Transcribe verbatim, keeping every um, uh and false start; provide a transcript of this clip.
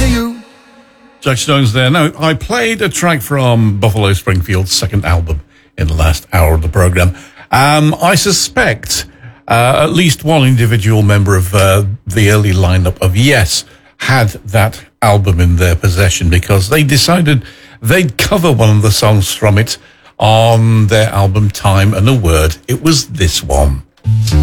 you. Jack Stones there. Now, I played a track from Buffalo Springfield's second album in the last hour of the program. Um, I suspect uh, at least one individual member of uh, the early lineup of Yes had that album in their possession because they decided they'd cover one of the songs from it on their album Time and a Word. It was this one.